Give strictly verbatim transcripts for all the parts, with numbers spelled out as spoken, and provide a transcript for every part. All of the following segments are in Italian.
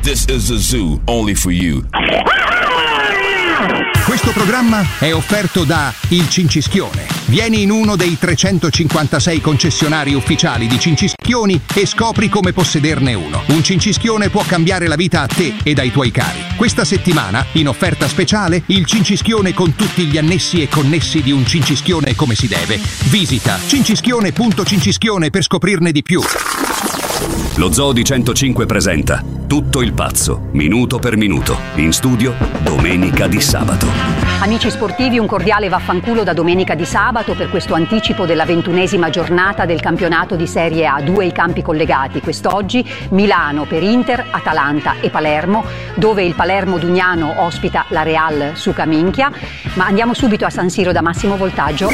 This is a zoo only for you. Questo programma è offerto da Il Cincischione. Vieni in uno dei trecentocinquantasei concessionari ufficiali di cincischioni e scopri come possederne uno. Un cincischione può cambiare la vita a te e ai tuoi cari. Questa settimana, in offerta speciale, il cincischione con tutti gli annessi e connessi di un cincischione come si deve. Visita cincischione punto cincischione per scoprirne di più. Lo Zoo di centocinque presenta Tutto il pazzo, minuto per minuto. In studio, Domenica Di Sabato. Amici sportivi, un cordiale vaffanculo da Domenica Di Sabato per questo anticipo della ventunesima giornata del campionato di Serie A. Due i campi collegati. Quest'oggi Milano per Inter, Atalanta e Palermo, dove il Palermo Dugnano ospita la Real Sucaminchia. Ma andiamo subito a San Siro da Massimo Voltaggio.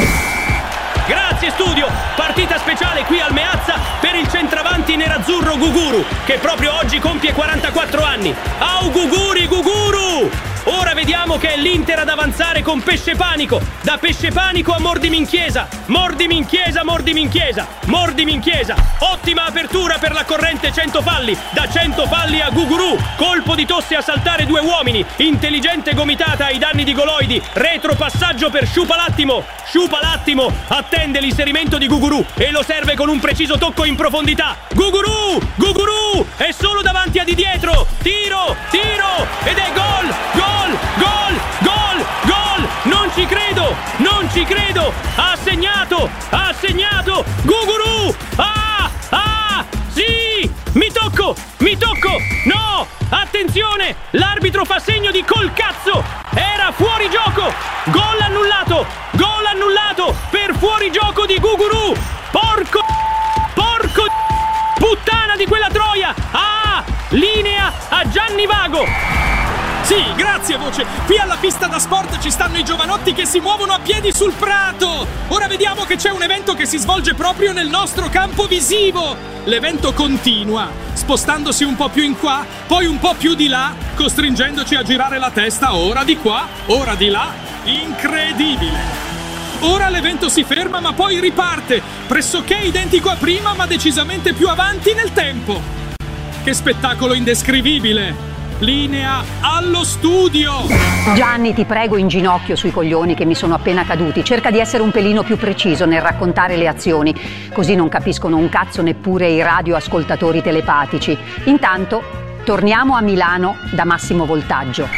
Grazie studio, partita speciale qui al Meazza per il centravanti nerazzurro Guguru, che proprio oggi compie quarantaquattro anni. Au Guguri Guguru! Ora vediamo che è l'Inter ad avanzare con Pesce Panico, da Pesce Panico a Mordimi in Chiesa, Mordimi in Chiesa, Mordimi in Chiesa, Mordimi in Chiesa. Ottima apertura per la corrente cento falli, da cento falli a Guguru, colpo di tosse a saltare due uomini, intelligente gomitata ai danni di Goloidi, retropassaggio per Sciupalattimo, Sciupalattimo attende l'inserimento di Guguru e lo serve con un preciso tocco in profondità. Guguru, Guguru è solo davanti a di dietro, tiro, tiro ed è gol, gol! Gol, gol, gol, gol! Non ci credo, non ci credo! Ha segnato, ha segnato! Guguru! Ah, ah, sì! Mi tocco, mi tocco! No! Attenzione! L'arbitro fa segno di col cazzo! Era fuori gioco! Gol annullato! Gol annullato per fuori gioco di Guguru! Porco! Porco! Puttana di quella troia! Ah! Linea a Gianni Vago! Sì, grazie voce. Qui alla pista da sport ci stanno i giovanotti che si muovono a piedi sul prato. Ora vediamo che c'è un evento che si svolge proprio nel nostro campo visivo. L'evento continua, spostandosi un po' più in qua, poi un po' più di là, costringendoci a girare la testa ora di qua, ora di là. Incredibile. Ora l'evento si ferma ma poi riparte, pressoché identico a prima ma decisamente più avanti nel tempo. Che spettacolo indescrivibile! Linea allo studio! Gianni, ti prego in ginocchio sui coglioni che mi sono appena caduti. Cerca di essere un pelino più preciso nel raccontare le azioni, così non capiscono un cazzo neppure i radioascoltatori telepatici. Intanto torniamo a Milano da Massimo Voltaggio.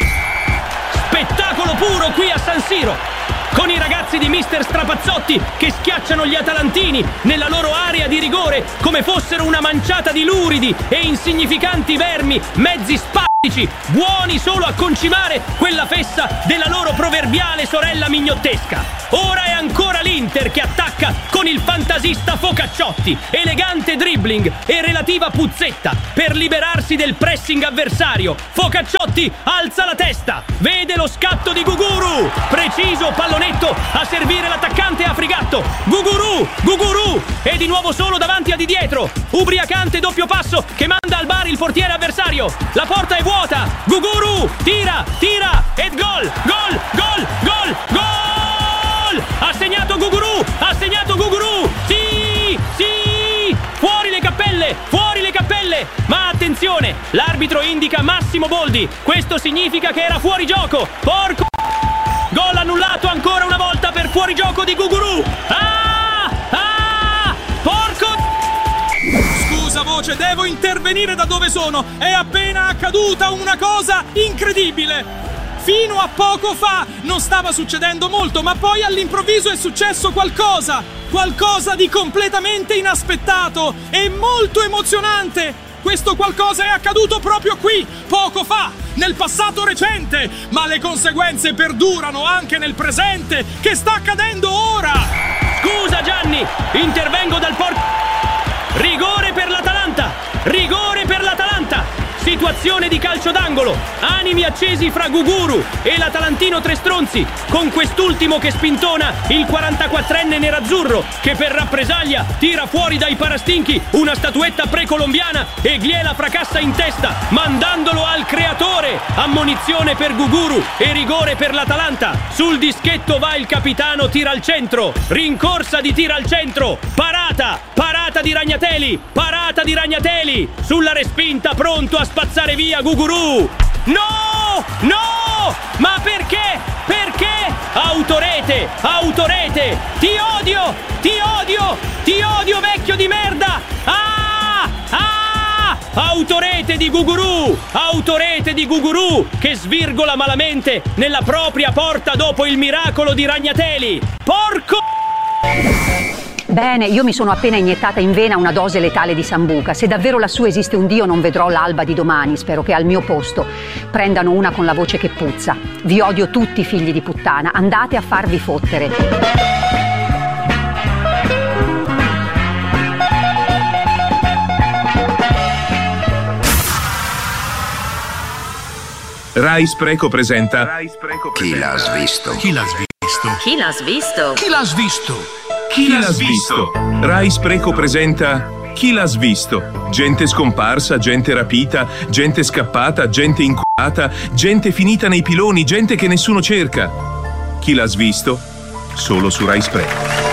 Spettacolo puro qui a San Siro, con i ragazzi di mister Strapazzotti che schiacciano gli atalantini nella loro area di rigore come fossero una manciata di luridi e insignificanti vermi, mezzi spazzi, buoni solo a concimare quella fessa della loro proverbiale sorella mignottesca. Ora è ancora l'Inter che attacca con il fantasista Focacciotti, elegante dribbling e relativa puzzetta per liberarsi del pressing avversario. Focacciotti alza la testa, vede lo scatto di Guguru, preciso pallonetto a servire l'attaccante Afrigatto. Guguru, Guguru è di nuovo solo davanti a di dietro, ubriacante doppio passo che manda al bar il portiere avversario. La porta è vuota, Guguru tira, tira ed gol, gol, gol, gol, gol! Ha segnato Guguru, ha segnato Guguru, sì, sì, fuori le cappelle, fuori le cappelle, ma attenzione, l'arbitro indica Massimo Boldi, questo significa che era fuori gioco, porco, gol annullato ancora una volta per fuori gioco di Guguru, ah, ah, porco. Scusa voce, devo intervenire da dove sono, è appena accaduta una cosa incredibile. Fino a poco fa non stava succedendo molto, ma poi all'improvviso è successo qualcosa, qualcosa di completamente inaspettato e molto emozionante. Questo qualcosa è accaduto proprio qui, poco fa, nel passato recente, ma le conseguenze perdurano anche nel presente, che sta accadendo ora. Scusa Gianni, intervengo dal porto. Rigore per l'Atalanta, rigore per l'Atalanta. Situazione di calcio d'angolo, animi accesi fra Guguru e l'Atalantino Trestronzi, con quest'ultimo che spintona il quarantaquattrenne nerazzurro che per rappresaglia tira fuori dai parastinchi una statuetta precolombiana e gliela fracassa in testa, mandandolo al creatore. Ammonizione per Guguru e rigore per l'Atalanta. Sul dischetto va il capitano, tira al centro, rincorsa di tira al centro, parata, parata di Ragnatelli, parata di Ragnatelli, sulla respinta pronto a spazzare via Gugurù. No! No! Ma perché? Perché? Autorete! Autorete! Ti odio! Ti odio! Ti odio, vecchio di merda! Ah! Ah! Autorete di Gugurù! Autorete di Gugurù che svirgola malamente nella propria porta dopo il miracolo di Ragnateli! Porco! Bene, io mi sono appena iniettata in vena una dose letale di sambuca. Se davvero lassù esiste un Dio non vedrò l'alba di domani. Spero che al mio posto prendano una con la voce che puzza. Vi odio tutti, figli di puttana. Andate a farvi fottere. Rai Spreco presenta Chi l'ha svisto? Chi l'ha svisto? Chi l'ha svisto? Chi l'ha svisto? Chi l'ha svisto? Rai Spreco presenta Chi l'ha svisto? Gente scomparsa, gente rapita, gente scappata, gente inculata, gente finita nei piloni, gente che nessuno cerca. Chi l'ha svisto? Solo su Rai Spreco.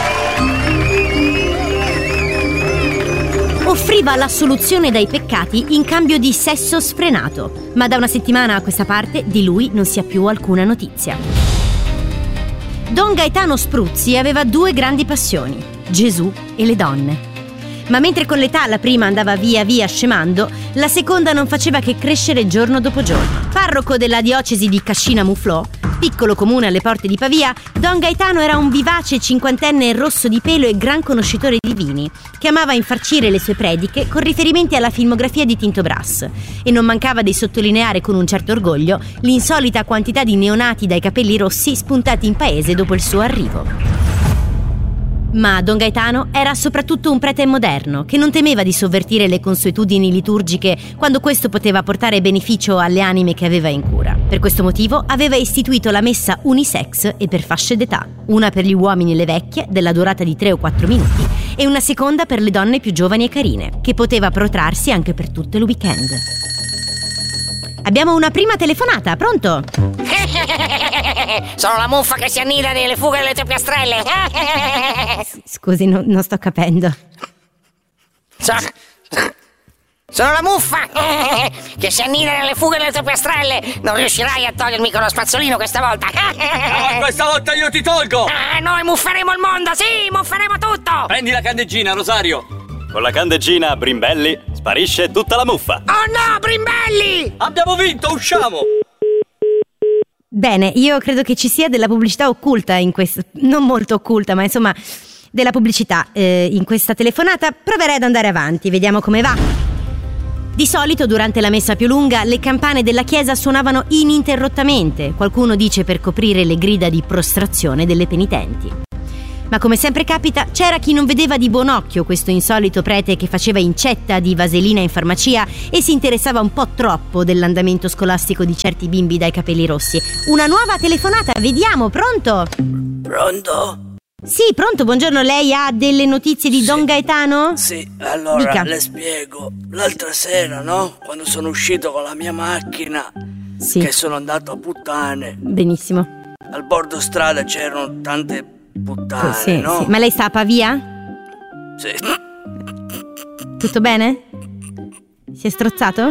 Offriva la soluzione dai peccati in cambio di sesso sfrenato, ma da una settimana a questa parte di lui non si ha più alcuna notizia. Don Gaetano Spruzzi aveva due grandi passioni, Gesù e le donne. Ma mentre con l'età la prima andava via via scemando, la seconda non faceva che crescere giorno dopo giorno. Parroco della diocesi di Cascina-Muflò, piccolo comune alle porte di Pavia, Don Gaetano era un vivace cinquantenne rosso di pelo e gran conoscitore di vini, che amava infarcire le sue prediche con riferimenti alla filmografia di Tinto Brass, e non mancava di sottolineare con un certo orgoglio l'insolita quantità di neonati dai capelli rossi spuntati in paese dopo il suo arrivo. Ma Don Gaetano era soprattutto un prete moderno che non temeva di sovvertire le consuetudini liturgiche quando questo poteva portare beneficio alle anime che aveva in cura. Per questo motivo aveva istituito la messa unisex e per fasce d'età, una per gli uomini e le vecchie della durata di tre o quattro minuti e una seconda per le donne più giovani e carine, che poteva protrarsi anche per tutto il weekend. Abbiamo una prima telefonata, pronto? Sono la muffa che si annida nelle fughe delle tue piastrelle. Scusi, no, non sto capendo. So- Sono la muffa che si annida nelle fughe delle tue piastrelle. Non riuscirai a togliermi con lo spazzolino questa volta. No, questa volta io ti tolgo. Eh, noi mufferemo il mondo, sì, mufferemo tutto. Prendi la candeggina, Rosario. Con la candeggina Brimbelli sparisce tutta la muffa. Oh no, Brimbelli! Abbiamo vinto, usciamo. Bene, io credo che ci sia della pubblicità occulta in questo, non molto occulta, ma insomma della pubblicità eh, in questa telefonata. Proverei ad andare avanti, vediamo come va. Di solito durante la messa più lunga le campane della chiesa suonavano ininterrottamente, qualcuno dice per coprire le grida di prostrazione delle penitenti. Ma come sempre capita, c'era chi non vedeva di buon occhio questo insolito prete che faceva incetta di vaselina in farmacia e si interessava un po' troppo dell'andamento scolastico di certi bimbi dai capelli rossi. Una nuova telefonata, vediamo, pronto? Pronto? Sì, pronto, buongiorno, lei ha delle notizie di sì. Don Gaetano? Sì, allora Dica. Le spiego. L'altra sera, no? Quando sono uscito con la mia macchina, sì. Che sono andato a puttane. Benissimo. Al bordo strada c'erano tante puttane, sì, no? Sì. Ma lei sta a Pavia? Sì. Tutto bene? Si è strozzato?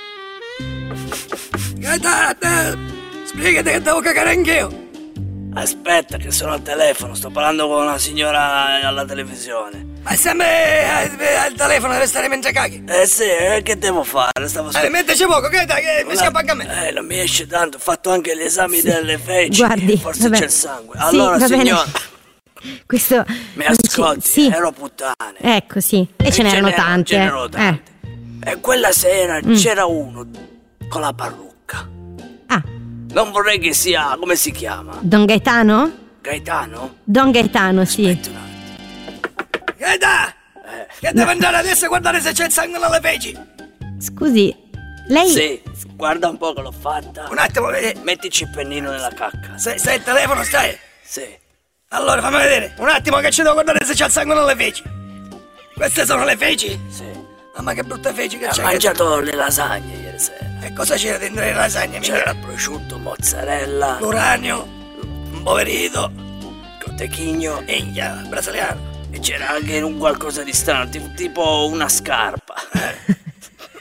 Gaetano, spiegati che devo cagare anch'io. Aspetta che sono al telefono, sto parlando con una signora alla televisione. Ma sempre al telefono deve stare mentre caghi. Eh sì, eh, che devo fare? Stavo Eh, metteci poco, che dai, che mi scappa anche a me. Eh, non mi esce tanto, ho fatto anche gli esami sì. delle feci. Guardi, forse vabbè. c'è il sangue. Sì, allora, va signora. Bene. Questo mi ascolti, sì. ero puttane. Ecco, sì. E, e ce n'erano ce tante. Ce n'erano tante. Eh. E quella sera mm. c'era uno con la parrucca. Ah. Non vorrei che sia, come si chiama? Don Gaetano? Gaetano? Don Gaetano, sì. Aspetta un attimo. Gaetano! Eh. Che devo andare adesso a guardare se c'è il sangue nelle feci. Scusi, lei... Sì, guarda un po' che l'ho fatta. Un attimo, vedi. Mettici il pennino nella cacca. Stai, stai al telefono, stai? Sì. Allora, fammi vedere. Un attimo che ci devo guardare se c'è il sangue nelle feci. Queste sono le feci? Sì. Mamma che brutte feci che ha c'è. Ho mangiato le lasagne ieri sera. E cosa c'era dentro le lasagne? C'era prosciutto, mozzarella, l'uranio, un poverito, cotechigno, eglia, brasiliano. E c'era anche un qualcosa di strano, tipo una scarpa.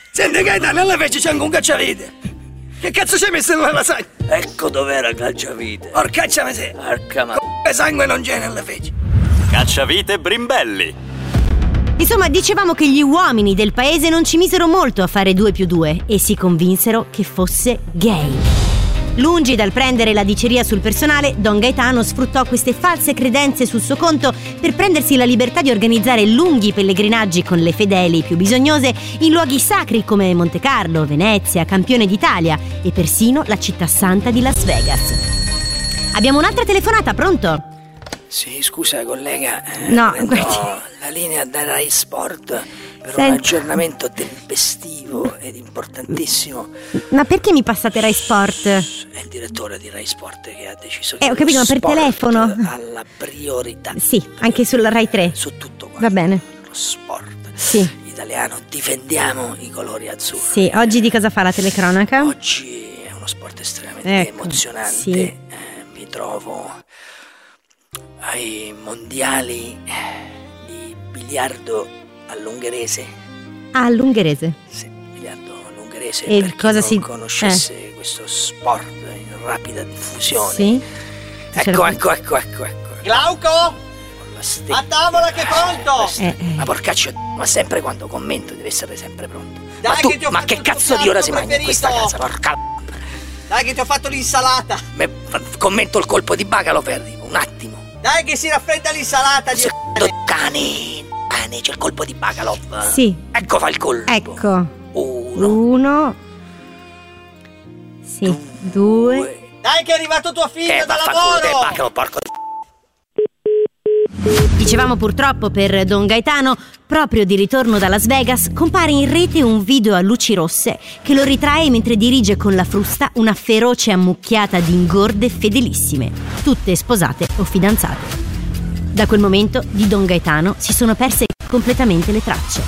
Senti Gaetano, alla fece c'è anche un cacciavite. Che cazzo c'hai messo nella lasagna? Ecco dov'era cacciavite. Porcaccia miseria. Porca ma... Come sangue non c'è nelle feci. Cacciavite Brimbelli. Insomma, dicevamo che gli uomini del paese non ci misero molto a fare due più due e si convinsero che fosse gay. Lungi dal prendere la diceria sul personale, Don Gaetano sfruttò queste false credenze sul suo conto per prendersi la libertà di organizzare lunghi pellegrinaggi con le fedeli più bisognose in luoghi sacri come Monte Carlo, Venezia, Campione d'Italia e persino la città santa di Las Vegas. Abbiamo un'altra telefonata, pronto? Sì, scusa collega. Eh, no, guardi. La linea da Rai Sport per Senti. un aggiornamento tempestivo ed importantissimo. Ma perché mi passate Rai Sport? È il direttore di Rai Sport che ha deciso che Eh, ho capito, ma per sport telefono? ha la priorità. Sì, anche sulla Rai tre. Su tutto quanto. Va bene. Lo sport Sì. italiano, difendiamo i colori azzurri. Sì, oggi di cosa fa la telecronaca? Oggi è uno sport estremamente Ecco, emozionante. sì. Eh, mi trovo ai mondiali di biliardo all'ungherese. Ah, all'ungherese. Sì, biliardo all'ungherese. E per chi cosa non si- conoscesse questo sport in rapida diffusione. Sì. Ecco, ecco, ecco, ecco, ecco. Glauco? A tavola che è pronto! Eh, eh. Ma porcaccio, ma sempre quando commento deve essere sempre pronto. Dai, ma tu, che ti ho ma fatto che il tuo cazzo di ora piatto si mangia in questa preferito. casa? Porca... Dai che ti ho fatto l'insalata! Me- commento il colpo di bacalo per un attimo. Dai che si raffredda l'insalata di Cane, cane, c'è il colpo di bacalo. Sì. Ecco fa il colpo. Ecco. Uno. Uno. Sì. Due. Dai che è arrivato tuo figlio Eh, da vaffanculo te, lavoro! bacalo, porco. Dicevamo purtroppo per Don Gaetano, proprio di ritorno da Las Vegas, compare in rete un video a luci rosse che lo ritrae mentre dirige con la frusta una feroce ammucchiata di ingorde fedelissime, tutte sposate o fidanzate. Da quel momento di Don Gaetano si sono perse completamente le tracce.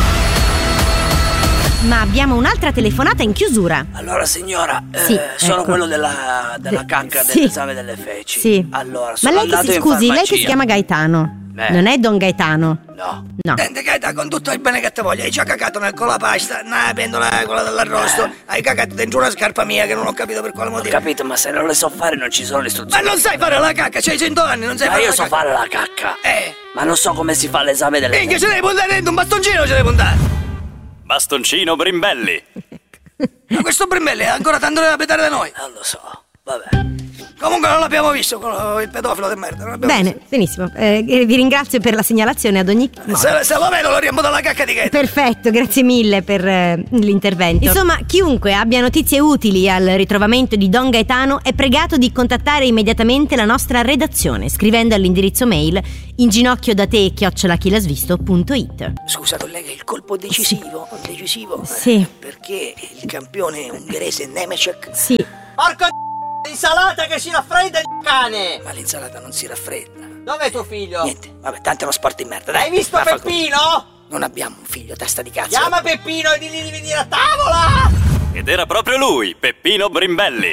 Ma abbiamo un'altra telefonata in chiusura. Allora signora, Sì, eh, sono ecco. quello della, della De- cacca sì. dell'esame delle feci. Sì. Allora, Ma sono lei che andato si in scusi, lei che farmacia. si chiama Gaetano. Eh. Non è Don Gaetano. No. No. Senti Gaetano, con tutto il bene che ti voglio, hai già cagato nel con la pasta, nella pentola quella dell'arrosto, hai cagato dentro una scarpa mia che non ho capito per quale Ho motivo. capito, ma se non le so fare non ci sono le Ma istruzioni. non sai fare la cacca, c'hai cento anni, non sai Ma fare io la so cacca. fare la cacca. Eh, Ma non so come si fa l'esame delle minchia, feci. ce devi puntare dentro un bastoncino, ce devi puntare. Bastoncino Brimbelli. Ma questo Brimbelli ha ancora tanto da petare da noi. Non lo so, vabbè. Comunque non l'abbiamo visto, con il pedofilo di merda. non l'abbiamo Bene, benissimo. Eh, vi ringrazio per la segnalazione ad ogni modo. visto. Se, se lo vedo lo riempo dalla cacca di Gaetano. Perfetto, grazie mille per eh, l'intervento. Insomma, chiunque abbia notizie utili al ritrovamento di Don Gaetano è pregato di contattare immediatamente la nostra redazione scrivendo all'indirizzo mail inginocchiodate chiocciola chilasvisto punto it. Scusa collega, il colpo decisivo, decisivo. Sì. eh, Perché il campione ungherese Nemecek. Sì. Porco l'insalata che si raffredda il cane! Ma l'insalata non si raffredda. Dov'è tuo figlio? Niente, vabbè, tanto è uno sport in merda. Dai, Hai visto vaffanculo. Peppino? Non abbiamo un figlio, testa di cazzo. Chiama Peppino e digli di venire a tavola! Ed era proprio lui, Peppino Brimbelli.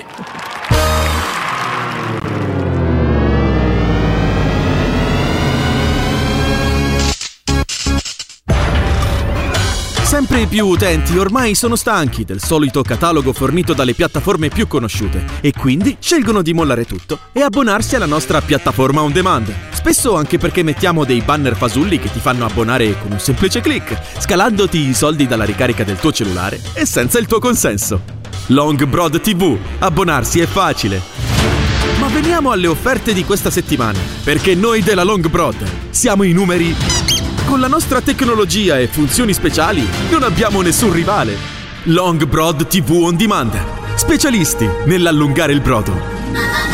Sempre più utenti ormai sono stanchi del solito catalogo fornito dalle piattaforme più conosciute e quindi scelgono di mollare tutto e abbonarsi alla nostra piattaforma on demand. Spesso anche perché mettiamo dei banner fasulli che ti fanno abbonare con un semplice click, scalandoti i soldi dalla ricarica del tuo cellulare e senza il tuo consenso. Longbroad tivù, abbonarsi è facile. Ma veniamo alle offerte di questa settimana, perché noi della Longbroad siamo i numeri. Con la nostra tecnologia e funzioni speciali non abbiamo nessun rivale. Longbroad tivù on demand, specialisti nell'allungare il brodo.